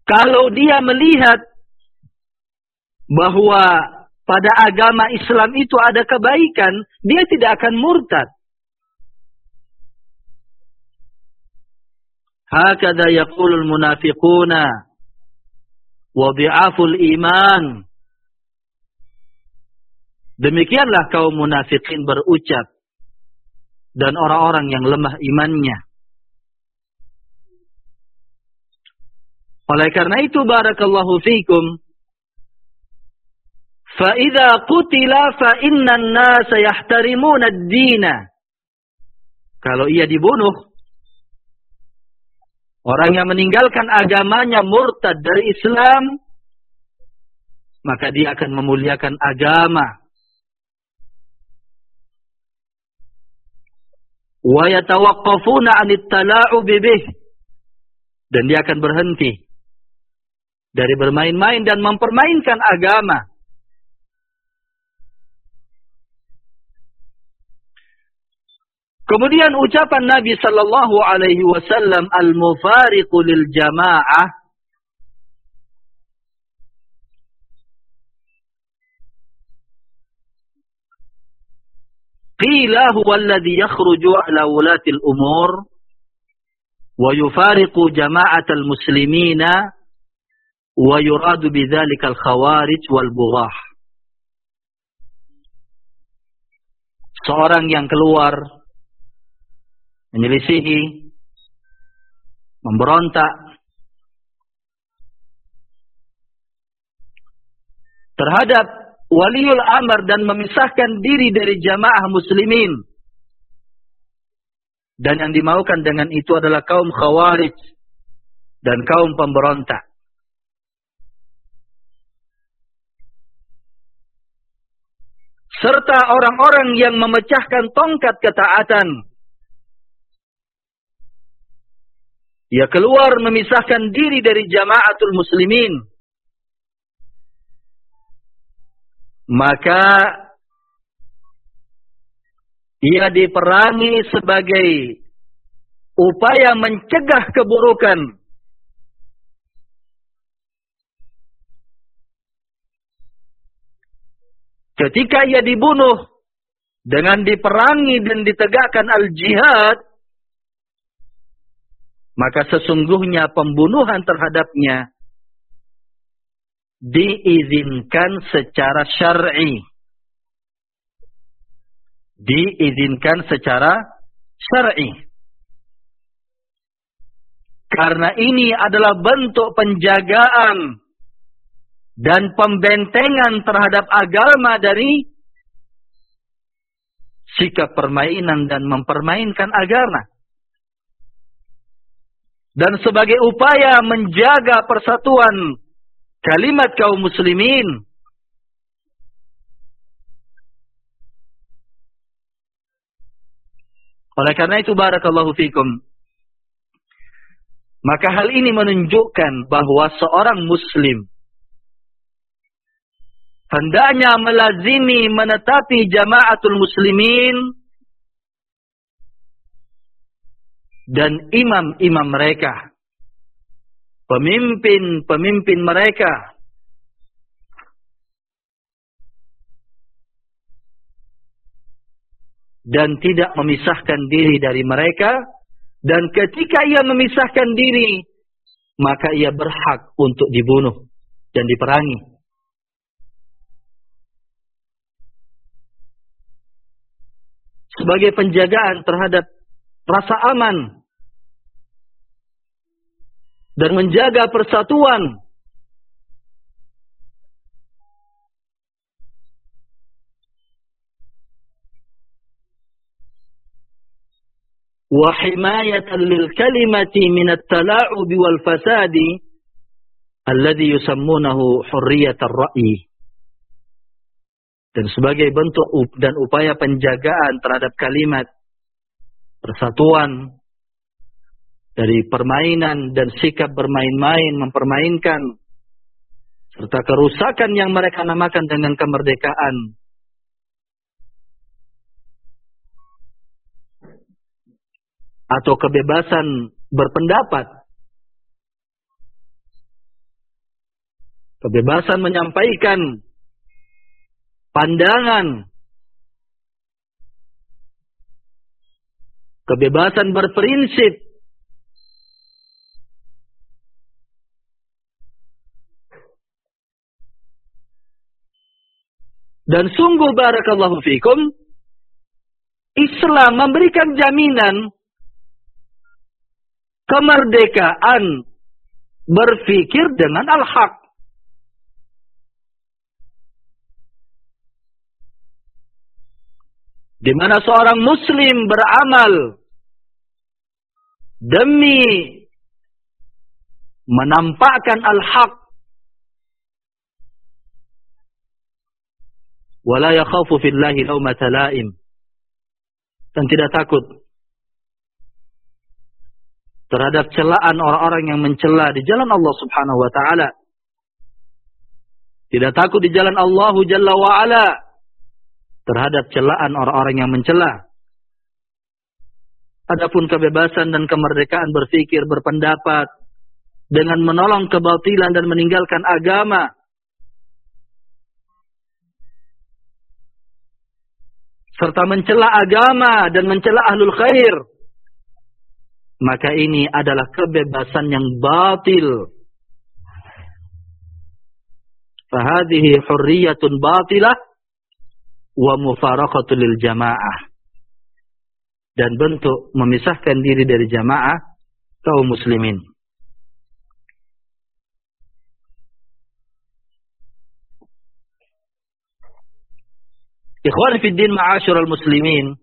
Kalau dia melihat bahwa pada agama Islam itu ada kebaikan, dia tidak akan murtad. Hakadha yaqulul munafiquna wa dhi'aful iman. Demikianlah kaum munafikin berucap dan orang-orang yang lemah imannya. Oleh karena itu, barakallahu fikum, fa idza qutila fa innan nasa yahtarimuna ad-dina. Kalau ia dibunuh, orang yang meninggalkan agamanya murtad dari Islam, maka dia akan memuliakan agama. Wa yatawaqqafuna 'anit tala'ub bih. Dan dia akan berhenti dari bermain-main dan mempermainkan agama. Kemudian ucapan Nabi sallallahu alaihi wasallam, al-mufariqu lil jamaah, qila huwa alladhi yakhruju ala wulati al-umur wa yufariqu jama'atal muslimina wa yuradu bidzalika al-khawarij wal bughah. Seorang yang keluar menyelisihi, memberontak terhadap waliul amr dan memisahkan diri dari jamaah muslimin. Dan yang dimaukan dengan itu adalah kaum khawarij dan kaum pemberontak. Serta orang-orang yang memecahkan tongkat ketaatan. Ia keluar memisahkan diri dari jamaatul muslimin. Maka ia diperangi sebagai upaya mencegah keburukan. Ketika ia dibunuh dengan diperangi dan ditegakkan al-jihad, maka sesungguhnya pembunuhan terhadapnya diizinkan secara syar'i. Diizinkan secara syar'i. Karena ini adalah bentuk penjagaan dan pembentengan terhadap agama dari sikap permainan dan mempermainkan agama. Dan sebagai upaya menjaga persatuan kalimat kaum muslimin. Oleh karena itu, barakallahu fikum, maka hal ini menunjukkan bahwa seorang muslim hendaknya melazimi menetapi jamaatul muslimin dan imam-imam mereka, pemimpin-pemimpin mereka, dan tidak memisahkan diri dari mereka. Dan ketika ia memisahkan diri, maka ia berhak untuk dibunuh dan diperangi. Sebagai penjagaan terhadap rasa aman dan menjaga persatuan. Wa himayatan lil kalimati min at-tala'ub wal fasadi alladhi yusammunahu hurriyatar ra'yi. Dan sebagai bentuk dan upaya penjagaan terhadap kalimat persatuan dari permainan dan sikap bermain-main, mempermainkan, serta kerusakan yang mereka namakan dengan kemerdekaan. Atau kebebasan berpendapat. kebebasan menyampaikan pandangan, kebebasan berprinsip, dan sungguh barakallahu fikum, Islam memberikan jaminan kemerdekaan berpikir dengan al-haq. Di mana seorang muslim beramal demi menampakkan al-haq, wala yakhafu fillahi laumata laim, dan tidak takut terhadap celaan orang-orang yang mencela di jalan Allah Subhanahu wa taala. Tidak takut di jalan Allah Jalla wa ala terhadap celaan orang-orang yang mencela. Adapun kebebasan dan kemerdekaan berpikir, berpendapat dengan menolong kebatilan dan meninggalkan agama, serta mencela agama dan mencela ahlul khair, maka ini adalah kebebasan yang batil. Fahadhihi hurriyatun batilah wa mufaraqatul lil jamaah, dan bentuk memisahkan diri dari jamaah kaum muslimin. Ikhwan fiddin ma'asyiral muslimin,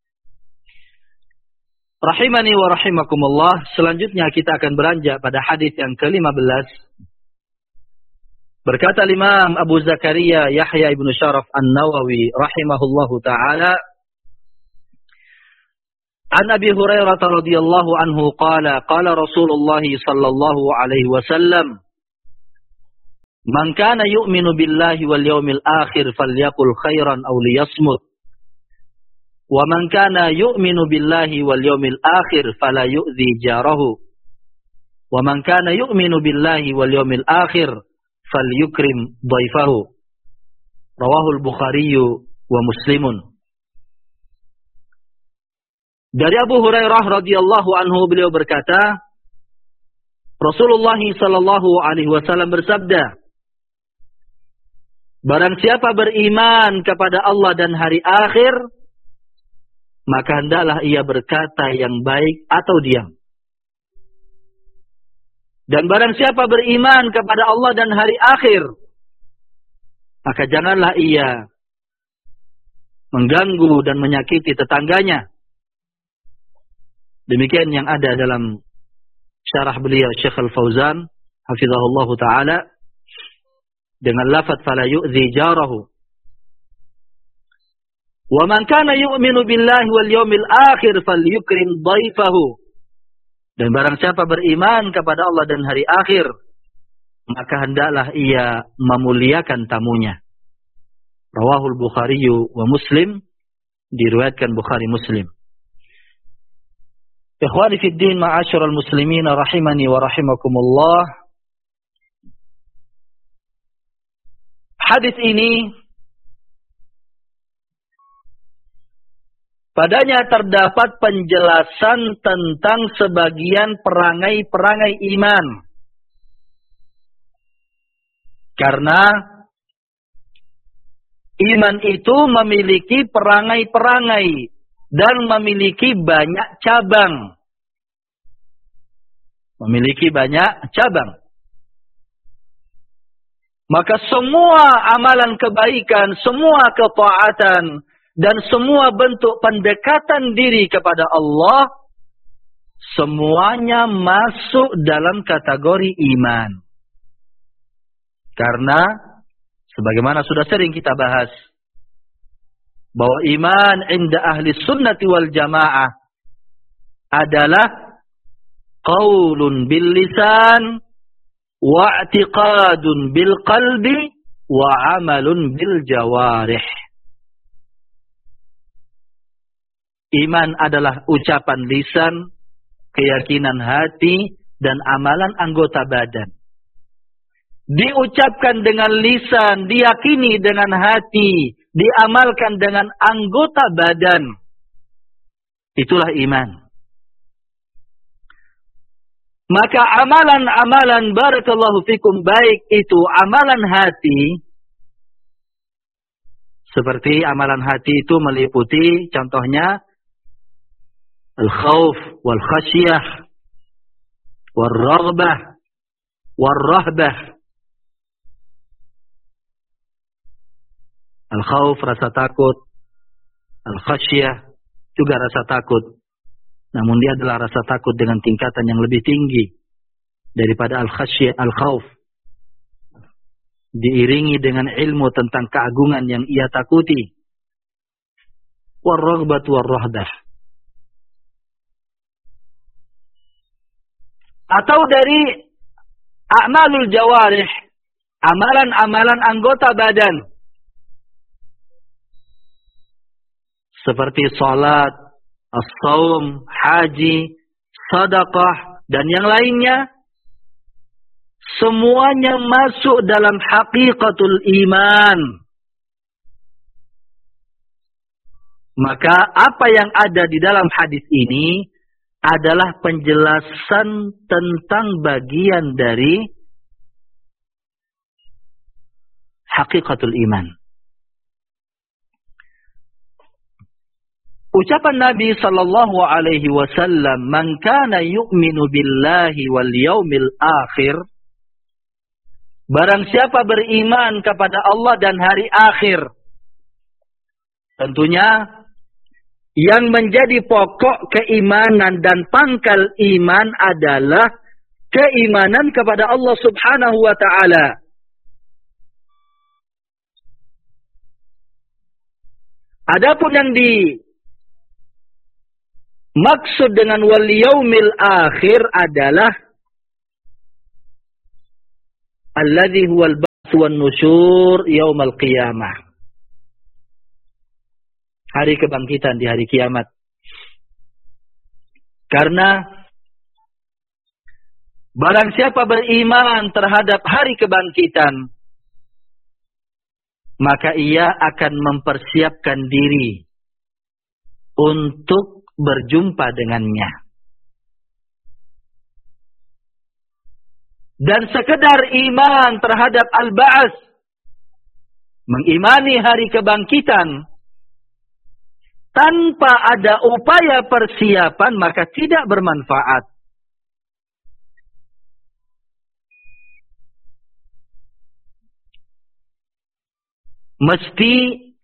rahimani wa rahimakumullah. Selanjutnya kita akan beranjak pada hadis yang ke-15. Berkata Imam Abu Zakaria Yahya ibn Sharaf An-Nawawi rahimahullahu ta'ala, an Abi Hurairah radhiyallahu anhu qala qala Rasulullah sallallahu alaihi wasallam, man kana yu'minu billahi wal yawmil akhir falyaqul khairan aw liyasmut, wa man kana yu'minu billahi wal yawmil akhir fala yu'dhi jarahu, wa man kana yu'minu billahi wal yawmil akhir falyukrim dhaifahu. Rawahul Bukhari wa Muslimun. Dari Abu Hurairah radhiyallahu anhu, beliau berkata, Rasulullah sallallahu alaihi wasallam bersabda, barang siapa beriman kepada Allah dan hari akhir, maka hendaklah ia berkata yang baik atau diam. Dan barang siapa beriman kepada Allah dan hari akhir, maka janganlah ia mengganggu dan menyakiti tetangganya. Demikian yang ada dalam syarah beliau Syekh Al-Fauzan hafizahullah ta'ala dengan lafaz fala yu'dhi jarahu. Wa man kana yu'minu billahi wal yawmil akhir falyukrim dhaifahu. Dan barang siapa beriman kepada Allah dan hari akhir, maka hendaklah ia memuliakan tamunya. Rawahul Bukhari wa Muslim, diriwayatkan Bukhari Muslim. Ikhwani fid din ma'asyiral muslimin rahimani wa rahimakumullah. Hadis ini padanya terdapat penjelasan tentang sebagian perangai-perangai iman. Karena iman itu memiliki perangai-perangai dan memiliki banyak cabang. Memiliki banyak cabang. Maka semua amalan kebaikan, semua ketaatan, dan semua bentuk pendekatan diri kepada Allah, semuanya masuk dalam kategori iman. Karena, sebagaimana sudah sering kita bahas, bahwa iman inda ahli sunnati wal jamaah adalah qaulun bil lisan, wa i'tiqadun bil qalbi, wa amalun bil jawarih. Iman adalah ucapan lisan, keyakinan hati, dan amalan anggota badan. diucapkan dengan lisan, diyakini dengan hati, diamalkan dengan anggota badan. Itulah iman. Maka amalan-amalan barakallahu fikum baik itu amalan hati. Seperti amalan hati itu meliputi contohnya al-khawf wal khasyah wal raghbah wal rahbah. Al-khawf rasa takut, al-khasyah juga rasa takut. Namun dia adalah rasa takut dengan tingkatan yang lebih tinggi daripada al-khasyah, al-khawf. Diiringi dengan ilmu tentang keagungan yang ia takuti. War-raghbat war-rahbah. Atau dari a'malul jawarih, amalan-amalan anggota badan. Seperti salat, as-saum, haji, sedekah, dan yang lainnya. Semuanya masuk dalam hakikatul iman. Maka apa yang ada di dalam hadis ini adalah penjelasan tentang bagian dari hakikatul iman. Ucapan Nabi sallallahu alaihi wasallam, "Man kana yu'minu billahi wal yaumil akhir." Barang siapa beriman kepada Allah dan hari akhir. Tentunya yang menjadi pokok keimanan dan pangkal iman adalah keimanan kepada Allah Subhanahu wa taala. Adapun yang maksud dengan wal yaumil akhir adalah alladhi huwal ba'ts wan nusyur yaumal qiyamah. Hari kebangkitan di hari kiamat. Karena barang siapa beriman terhadap hari kebangkitan, maka ia akan mempersiapkan diri untuk berjumpa dengannya. Dan sekedar iman terhadap al-ba'ats, mengimani hari kebangkitan, tanpa ada upaya persiapan, maka tidak bermanfaat. Mesti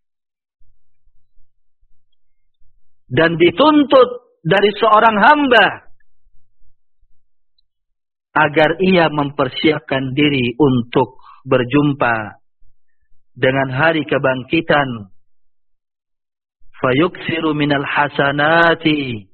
dan dituntut dari seorang hamba agar ia mempersiapkan diri untuk berjumpa dengan hari kebangkitan. Fayuksiru minal hasanati.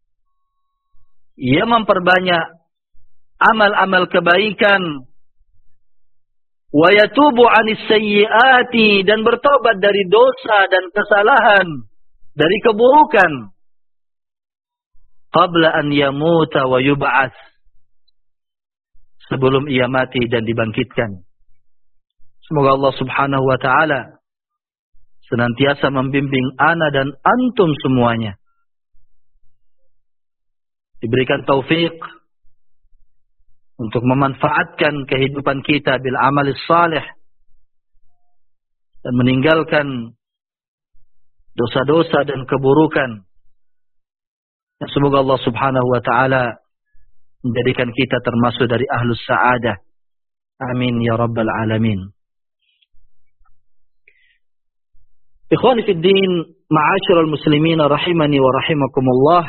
Ia memperbanyak amal-amal kebaikan. Wa yatubu anis sayyiati, dan bertobat dari dosa dan kesalahan, dari keburukan. Qabla an yamuta wa yub'ats, sebelum ia mati dan dibangkitkan. Semoga Allah Subhanahu wa taala senantiasa membimbing ana dan antum semuanya. Diberikan taufik untuk memanfaatkan kehidupan kita bil amalis salih dan meninggalkan dosa-dosa dan keburukan. Dan semoga Allah Subhanahu wa taala menjadikan kita termasuk dari ahlus sa'adah. Amin ya rabbal alamin. Ikhwani fid din, ma'asyiral muslimin rahimani wa rahimakumullah.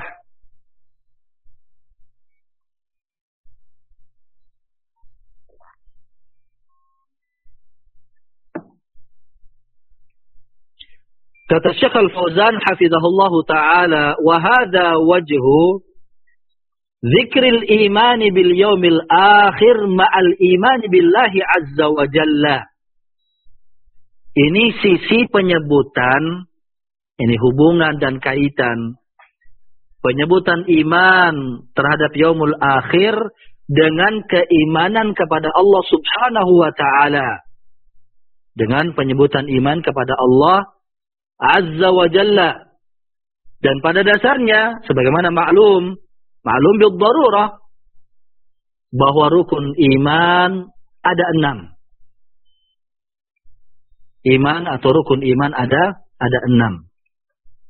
Kata Syekh Al-Fauzan hafizahullah ta'ala, wa hadha wajhu dzikril imani bil yaumil akhir ma'al imani billahi azza wa jalla. Ini sisi penyebutan, ini hubungan dan kaitan penyebutan iman terhadap yaumul akhir dengan keimanan kepada Allah Subhanahu wa ta'ala. Dengan penyebutan iman kepada Allah Azza wa Jalla. Dan pada dasarnya, sebagaimana maklum bil darurah, bahwa rukun iman ada 6. Iman atau rukun iman ada 6.